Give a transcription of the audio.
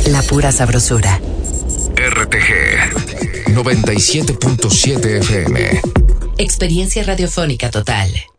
La pura sabrosura. RTG 97.7 FM. Experiencia radiofónica total.